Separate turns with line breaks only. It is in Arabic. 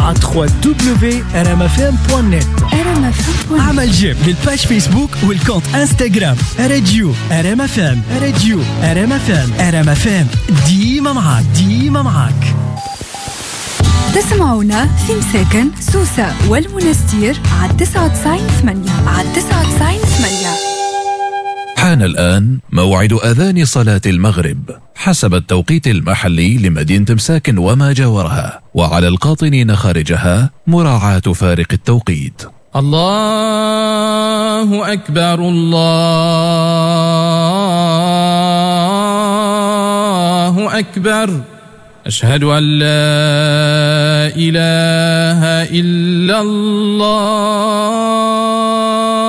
مع 3w.rmfm.net. عمل جيم للباج فيسبوك والكونت انستغرام راديو RMFM. راديو RMFM. RMFM ديما معاك.
تسمعونا في مساكن سوسة والمنستير على 99.8 على 99.8.
حان الآن موعد أذان صلاة المغرب حسب التوقيت المحلي لمدينة مساكن وما جاورها، وعلى القاطنين خارجها مراعاة فارق التوقيت.
الله أكبر الله أكبر، أشهد أن لا إله إلا الله.